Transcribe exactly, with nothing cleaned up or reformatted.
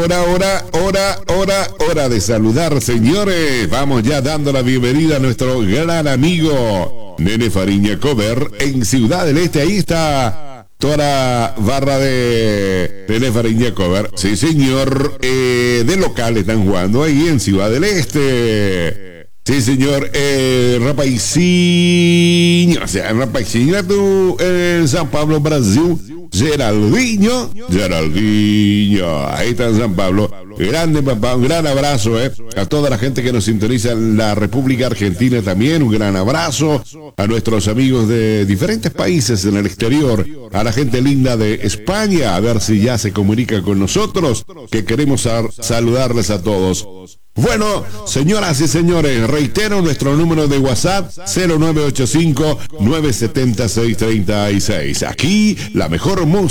Hora, hora, hora, hora, hora de saludar, señores. Vamos ya dando la bienvenida a nuestro gran amigo Nene Fariña Cover en Ciudad del Este. Ahí está toda la barra de Nene Fariña Cover. Sí, señor. Eh, de local están jugando ahí en Ciudad del Este. Sí, señor. Eh, Rapaizinho. O sea, Rapaizinho tú en San Pablo, Brasil. Geraldinho, Geraldinho, ahí está en San Pablo. Grande papá, un gran abrazo eh, a toda la gente que nos sintoniza en la República Argentina también, un gran abrazo a nuestros amigos de diferentes países en el exterior, a la gente linda de España, a ver si ya se comunica con nosotros, que queremos saludarles a todos. Bueno, señoras y señores, reitero nuestro número de WhatsApp cero nueve ocho cinco, nueve siete cero, seis tres seis. Aquí la mejor música.